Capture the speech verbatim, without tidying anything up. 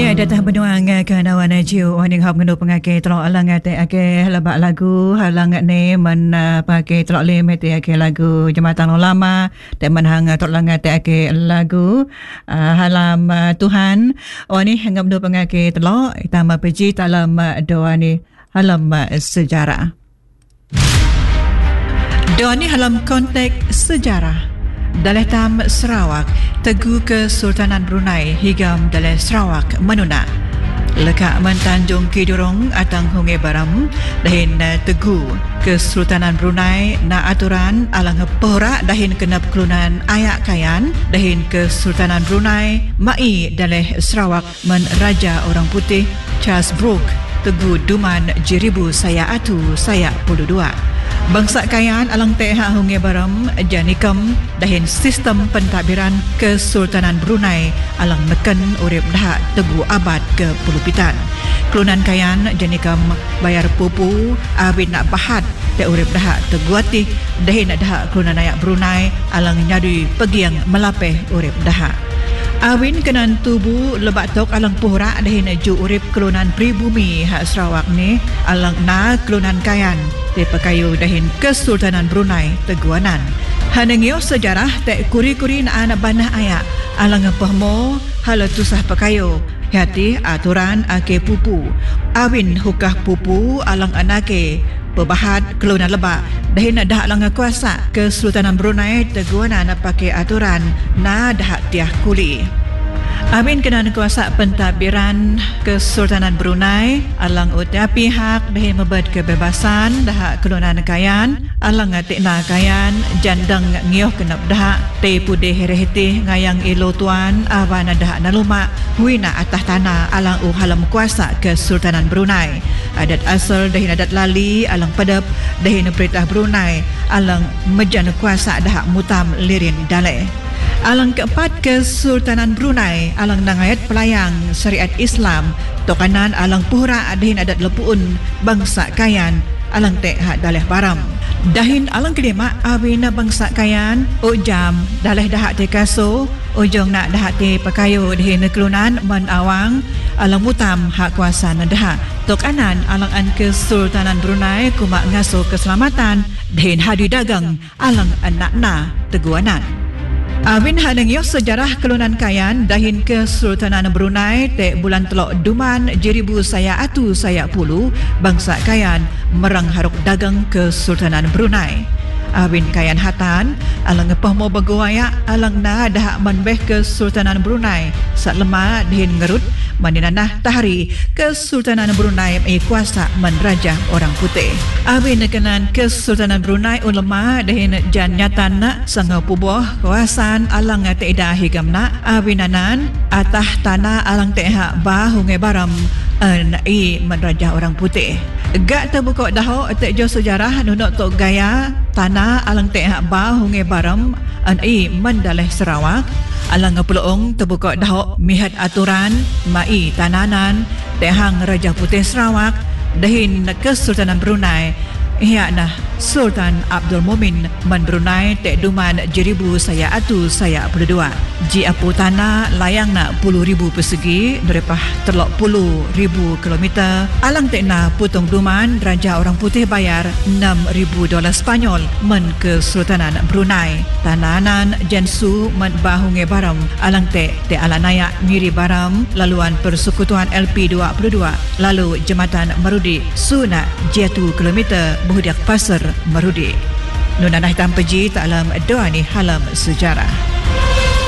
Ya, datang benuang ke nawan jiu waning hab ngenu pengake telok alang ate ake lebak lagu halang ne men pakai telok lem ate ake lagu jembatan ulama te men hang telok lang ate ake lagu uh, halam uh, Tuhan wani hangap do pengake telok itama peji dalam doa ni halam uh, sejarah. Doa ni halam konteks sejarah. Daleh tam Sarawak, Tegu Kesultanan Brunei hingga daleh Sarawak menuna. Lekak mentanjung Kidurong atang Hungai Baram dahin Tegu Kesultanan Brunei na aturan alang pohra dahin kenap kelunan ayak kayan dahin Kesultanan Brunei mai daleh Sarawak men Raja Orang Putih Charles Brooke Tegu Duman Jiribu saya atu saya puluh dua. Bangsa kayan alang teha Hungai Baram janikam dahin sistem pentadbiran Kesultanan Brunei alang neken urip dah Tegu abad ke puluh pitan. Kelunan kayan janikam bayar pupu abin nak bahat te urip dah Tegu atih dahin dah kelunan ayak Brunei alang nyadui pegiang melapeh urip dah. Awin kenan tubuh lebak tok alang pohra dahin ju urip kelunan pribumi hak Sarawak ni alang na kelunan kayan te pakayu dahin Kesultanan Brunei Teguanan. Hanengyo sejarah te kuri-kuri na anak banah ayak alang pahmo hala tusah pakayu hati aturan ake pupu. Awin hukah pupu alang anake pebahat kelunan lebak dahin dah alang kuasa Kesultanan Brunei Teguanan pakai aturan na dah tiah kuli. Amin kenan kuasa pentadbiran Kesultanan Brunei alang utia pihak dahin mebet kebebasan dah kelunan kayan alang tikna kayan jandang ngioh kenap dah te pudih herehiti ngayang ilo tuan awana dah naluma huina atah tanah alang u halam kuasa Kesultanan Brunei. Adat asal dahin adat lali alang padap dahin perintah Brunei alang mejan kuasa dah mutam lirin daleh. Alang keempat Kesultanan Brunei alang nangayat pelayang syariat Islam tokanan alang puhra dahin adat lepuun bangsa kayan alang tek hak daleh baram. Dahin alang kelima awina bangsa kayan ujam daleh dahak te kaso ujung nak dahak te pakayo dahin kelunan men awang alang mutam hak kuasa dah. Tokanan alang an Kesultanan Brunei kumak ngaso keselamatan dahin hadi dagang alang anak-na Teguanan. Awin hanengyo sejarah kelunan kayan dahin Kesultanan Brunei te bulan telok Duman Jiribu saya atu saya puluh bangsa kayan merang haruk dagang Kesultanan Brunei. Awin kayan hatan alang pahmo bagoaya alang na dah manbeh Kesultanan Brunei sat lemah dahin ngerut maninanah tahari Kesultanan Brunei mai kuasa men Raja Orang Putih. Awin kenan Kesultanan Brunei ulama dahin jan nyatan nak sanga puboh kawasan alang teida higamna awinanan atah tanah alang teha ba Hungai Baram en i men Raja Orang Putih. Gak terbuka dah tek jo sejarah nunuk tok gaya tanah alang teha ba Hungai Baram en i men daleh Sarawak alang peluong terbuka dah mihat aturan mai tananan tehang Raja Putih Sarawak dahin Kesultanan Brunei yakna Sultan Abdul Mumin men Brunei tek duman jeribu saya atu saya puluh dua. Ji apu tanah layang nak puluh ribu persegi derepah telok puluh ribu kilometer alang tekna putung duman Raja Orang Putih bayar enam ribu dolar Spanyol men Kesultanan Brunei. Tananan Jansu men Bahungai Baram alang tek te alanaya Miri Baram laluan Persekutuan L P dua puluh dua lalu Jembatan Marudi Suna jatuh kilometer Buhudiak Pasar Marudi. Nunanah hitam peji taklam doa ni halam sejarah.